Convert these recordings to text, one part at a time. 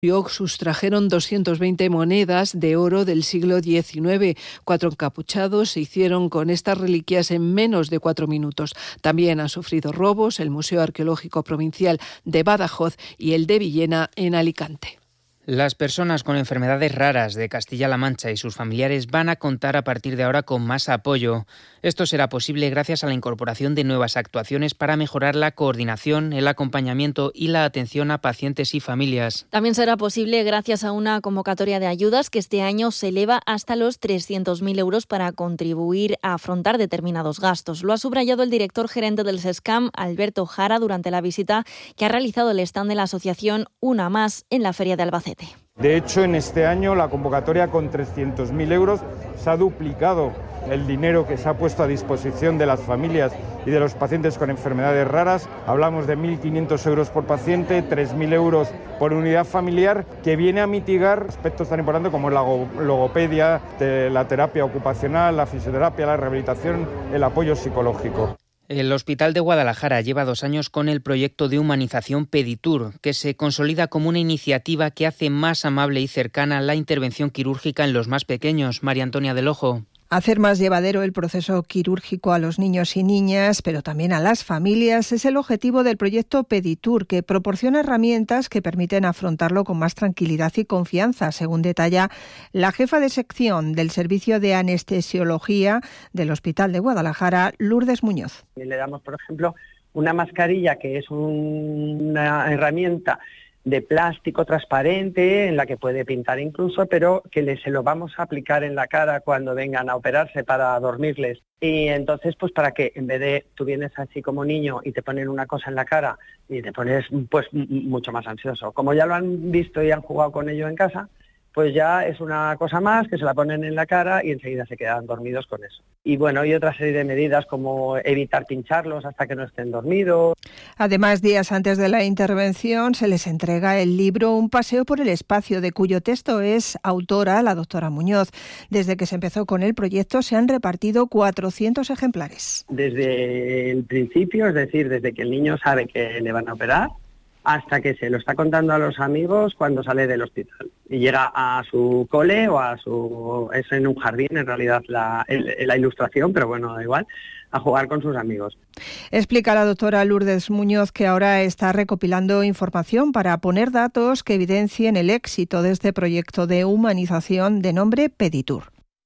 Sustrajeron 220 monedas de oro del siglo XIX. 4 encapuchados se hicieron con estas reliquias en menos de 4 minutos. También han sufrido robos el Museo Arqueológico Provincial de Badajoz y el de Villena en Alicante. Las personas con enfermedades raras de Castilla-La Mancha y sus familiares van a contar a partir de ahora con más apoyo. Esto será posible gracias a la incorporación de nuevas actuaciones para mejorar la coordinación, el acompañamiento y la atención a pacientes y familias. También será posible gracias a una convocatoria de ayudas que este año se eleva hasta los 300.000 euros para contribuir a afrontar determinados gastos. Lo ha subrayado el director gerente del SESCAM, Alberto Jara, durante la visita que ha realizado el stand de la asociación Una Más en la Feria de Albacete. De hecho, en este año la convocatoria con 300.000 euros se ha duplicado el dinero que se ha puesto a disposición de las familias y de los pacientes con enfermedades raras. Hablamos de 1.500 euros por paciente, 3.000 euros por unidad familiar, que viene a mitigar aspectos tan importantes como la logopedia, la terapia ocupacional, la fisioterapia, la rehabilitación, el apoyo psicológico. El Hospital de Guadalajara lleva 2 años con el proyecto de humanización Peditur, que se consolida como una iniciativa que hace más amable y cercana la intervención quirúrgica en los más pequeños. María Antonia del Ojo. Hacer más llevadero el proceso quirúrgico a los niños y niñas, pero también a las familias, es el objetivo del proyecto Peditur, que proporciona herramientas que permiten afrontarlo con más tranquilidad y confianza, según detalla la jefa de sección del Servicio de Anestesiología del Hospital de Guadalajara, Lourdes Muñoz. Le damos, por ejemplo, una mascarilla que es una herramienta de plástico transparente en la que puede pintar incluso, pero que se lo vamos a aplicar en la cara cuando vengan a operarse para dormirles. Y entonces, pues para que en vez de tú vienes así como niño y te ponen una cosa en la cara y te pones pues mucho más ansioso. Como ya lo han visto y han jugado con ello en casa, pues ya es una cosa más que se la ponen en la cara y enseguida se quedan dormidos con eso. Y bueno, y otra serie de medidas como evitar pincharlos hasta que no estén dormidos. Además, días antes de la intervención se les entrega el libro Un paseo por el espacio, de cuyo texto es autora la doctora Muñoz. Desde que se empezó con el proyecto se han repartido 400 ejemplares. Desde el principio, es decir, desde que el niño sabe que le van a operar, hasta que se lo está contando a los amigos cuando sale del hospital y llega a su cole es en un jardín en realidad la ilustración, pero bueno, da igual, a jugar con sus amigos. Explica la doctora Lourdes Muñoz que ahora está recopilando información para poner datos que evidencien el éxito de este proyecto de humanización de nombre Peditur.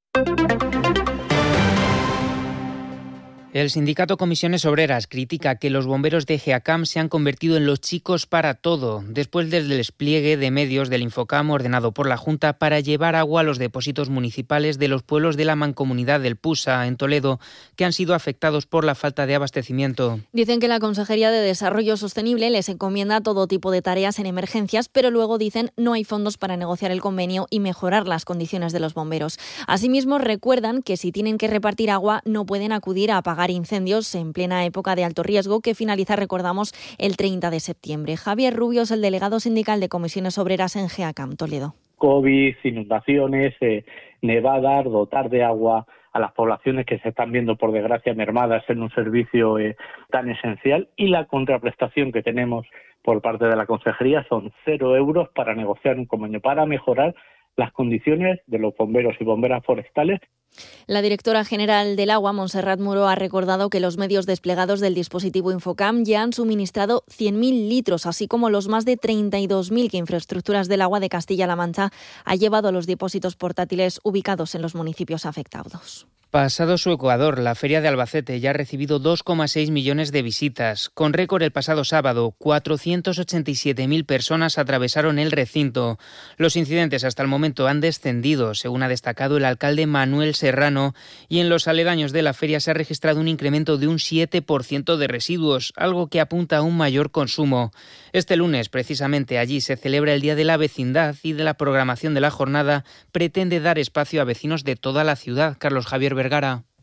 El sindicato Comisiones Obreras critica que los bomberos de GEACAM se han convertido en los chicos para todo, después del despliegue de medios del Infocam ordenado por la Junta para llevar agua a los depósitos municipales de los pueblos de la mancomunidad del Pusa, en Toledo, que han sido afectados por la falta de abastecimiento. Dicen que la Consejería de Desarrollo Sostenible les encomienda todo tipo de tareas en emergencias, pero luego dicen no hay fondos para negociar el convenio y mejorar las condiciones de los bomberos. Asimismo, recuerdan que si tienen que repartir agua no pueden acudir a apagar incendios en plena época de alto riesgo que finaliza, recordamos, el 30 de septiembre. Javier Rubio es el delegado sindical de Comisiones Obreras en GEACAM Toledo. COVID, inundaciones, nevadas, dotar de agua a las poblaciones que se están viendo, por desgracia, mermadas en un servicio tan esencial, y la contraprestación que tenemos por parte de la Consejería son 0 euros para negociar un convenio, para mejorar las condiciones de los bomberos y bomberas forestales. La directora general del Agua, Montserrat Muro, ha recordado que los medios desplegados del dispositivo Infocam ya han suministrado 100.000 litros, así como los más de 32.000 que Infraestructuras del Agua de Castilla-La Mancha ha llevado a los depósitos portátiles ubicados en los municipios afectados. Pasado su Ecuador, la Feria de Albacete ya ha recibido 2,6 millones de visitas. Con récord el pasado sábado, 487.000 personas atravesaron el recinto. Los incidentes hasta el momento han descendido, según ha destacado el alcalde Manuel Serrano, y en los aledaños de la feria se ha registrado un incremento de un 7% de residuos, algo que apunta a un mayor consumo. Este lunes, precisamente, allí se celebra el Día de la Vecindad y de la programación de la jornada pretende dar espacio a vecinos de toda la ciudad. Carlos Javier Vergara.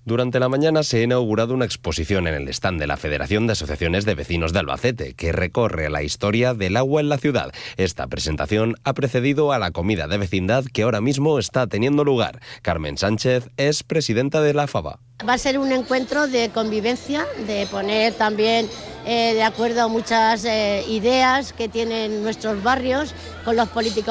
Durante la mañana se ha inaugurado una exposición en el stand de la Federación de Asociaciones de Vecinos de Albacete, que recorre la historia del agua en la ciudad. Esta presentación ha precedido a la comida de vecindad que ahora mismo está teniendo lugar. Carmen Sánchez es presidenta de la FAVA. Va a ser un encuentro de convivencia, de poner también de acuerdo muchas ideas que tienen nuestros barrios con los políticos